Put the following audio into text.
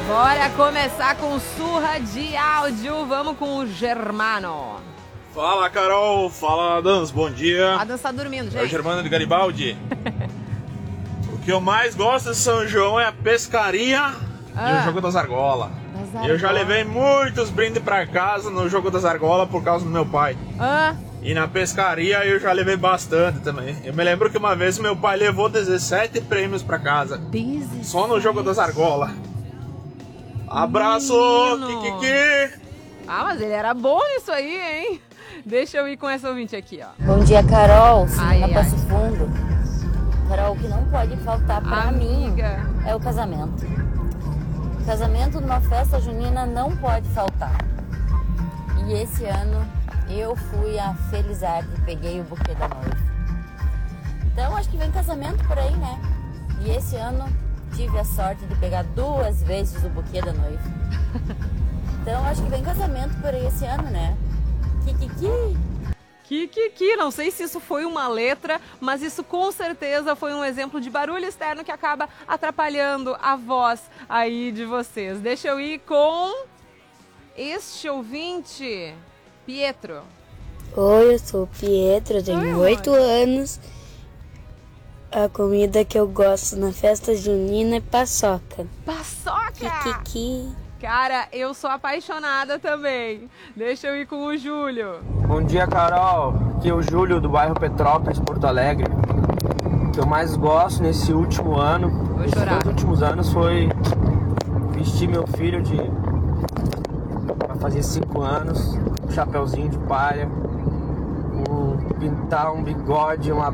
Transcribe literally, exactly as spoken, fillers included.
Bora começar com surra de áudio. Vamos com o Germano. Fala, Carol. Fala, Adams. Bom dia. Adams tá dormindo, gente. É o Germano de Garibaldi. O que eu mais gosto de São João é a pescaria ah. e o jogo das argolas. Eu já levei muitos brindes pra casa no jogo das argolas por causa do meu pai. Ah. E na pescaria eu já levei bastante também. Eu me lembro que uma vez meu pai levou dezessete prêmios pra casa. dezessete? Só no jogo das argolas. Abraço, Kikiki! Ah, mas ele era bom nisso aí, hein? Deixa eu ir com essa ouvinte aqui, ó. Bom dia, Carol. Ai, na ai. Passo Fundo. Carol, o que não pode faltar pra Amiga. mim é o casamento. Casamento numa festa junina não pode faltar. E esse ano eu fui a Felizardo e peguei o buquê da noiva. Então acho que vem casamento por aí, né? E esse ano tive a sorte de pegar duas vezes o buquê da noiva. Então acho que vem casamento por aí esse ano, né? Kikiki! Kikiki, não sei se isso foi uma letra, mas isso com certeza foi um exemplo de barulho externo que acaba atrapalhando a voz aí de vocês. Deixa eu ir com este ouvinte, Pietro. Oi, eu sou o Pietro, tenho oito anos. A comida que eu gosto na festa junina é paçoca. Paçoca! Kikiki. Cara, eu sou apaixonada também. Deixa eu ir com o Júlio. Bom dia, Carol. Aqui é o Júlio do bairro Petrópolis, Porto Alegre. O que eu mais gosto nesse último ano, Vou nesses chorar. dois últimos anos, foi vestir meu filho de vai fazer cinco anos, um chapeuzinho de palha, um, pintar um bigode, uma